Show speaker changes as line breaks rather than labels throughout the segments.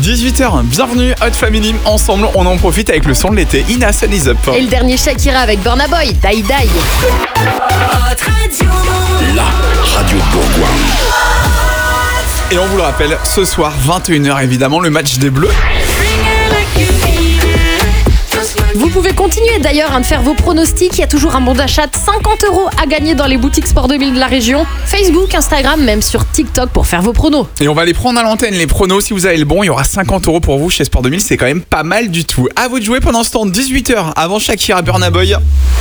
18h, bienvenue Hot Family. Ensemble, on en profite avec le son de l'été. Ina, Sun is up.
Et le dernier Shakira avec Burna Boy, Die Die.
La radio Bourgoin.
Et on vous le rappelle, ce soir, 21h évidemment, le match des Bleus.
Vous pouvez continuer d'ailleurs de faire vos pronostics. Il y a toujours un bon d'achat de 50 € à gagner dans les boutiques Sport 2000 de la région. Facebook, Instagram, même sur TikTok pour faire vos pronos.
Et on va les prendre à l'antenne, les pronos. Si vous avez le bon, il y aura 50 € pour vous chez Sport 2000. C'est quand même pas mal du tout. À vous de jouer pendant ce temps, 18h, avant Shakira, Burna Boy.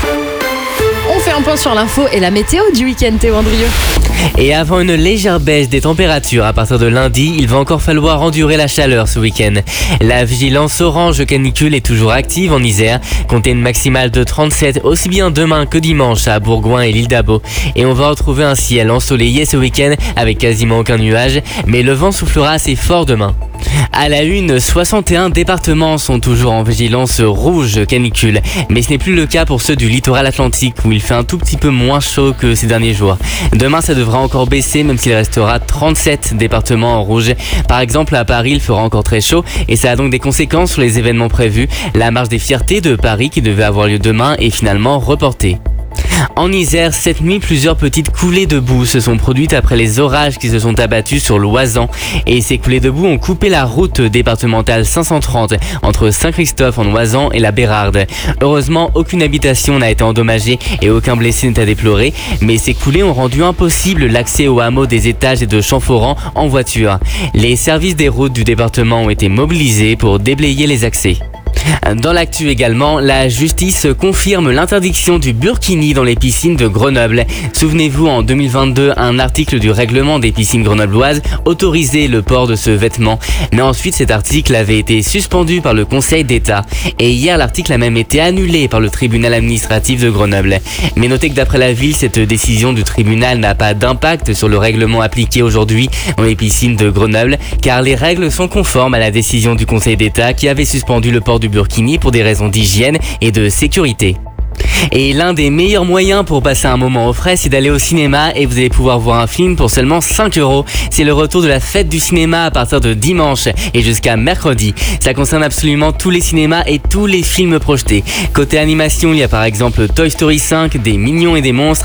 On fait un point sur l'info et la météo du week-end, Théo Andrieux.
Et avant une légère baisse des températures à partir de lundi, il va encore falloir endurer la chaleur ce week-end. La vigilance orange canicule est toujours active en Isère. Comptez une maximale de 37 aussi bien demain que dimanche à Bourgoin et l'île d'Abo. Et on va retrouver un ciel ensoleillé ce week-end avec quasiment aucun nuage, mais le vent soufflera assez fort demain. À la une, 61 départements sont toujours en vigilance rouge canicule, mais ce n'est plus le cas pour ceux du littoral atlantique où il fait un tout petit peu moins chaud que ces derniers jours. Demain, ça devra encore baisser même s'il restera 37 départements en rouge. Par exemple, à Paris, il fera encore très chaud et ça a donc des conséquences sur les événements prévus. La marche des fiertés de Paris qui devait avoir lieu demain est finalement reportée. En Isère, cette nuit, plusieurs petites coulées de boue se sont produites après les orages qui se sont abattus sur l'Oisans. Et ces coulées de boue ont coupé la route départementale 530 entre Saint-Christophe en Oisans et la Bérarde. Heureusement, aucune habitation n'a été endommagée et aucun blessé n'est à déplorer. Mais ces coulées ont rendu impossible l'accès au hameau des Étages et de Champforan en voiture. Les services des routes du département ont été mobilisés pour déblayer les accès. Dans l'actu également, la justice confirme l'interdiction du burkini dans les piscines de Grenoble. Souvenez-vous, en 2022, un article du règlement des piscines grenobloises autorisait le port de ce vêtement. Mais ensuite, cet article avait été suspendu par le Conseil d'État. Et hier, l'article a même été annulé par le tribunal administratif de Grenoble. Mais notez que d'après la ville, cette décision du tribunal n'a pas d'impact sur le règlement appliqué aujourd'hui dans les piscines de Grenoble, car les règles sont conformes à la décision du Conseil d'État qui avait suspendu le port du burkini pour des raisons d'hygiène et de sécurité. Et l'un des meilleurs moyens pour passer un moment au frais, c'est d'aller au cinéma et vous allez pouvoir voir un film pour seulement 5 €. C'est le retour de la fête du cinéma à partir de dimanche et jusqu'à mercredi. Ça concerne absolument tous les cinémas et tous les films projetés. Côté animation, il y a par exemple Toy Story 5, des Mignons et des Monstres,